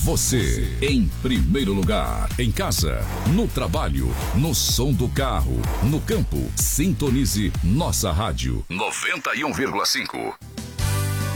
Você, em primeiro lugar. Em casa, no trabalho, no som do carro, no campo. Sintonize nossa rádio 91,5.